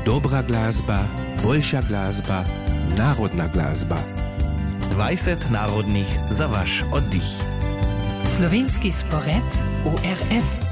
Dobra glazba, boljša glazba, narodna glazba. 20 narodnih za vaš oddych. Slovenski spored ORF.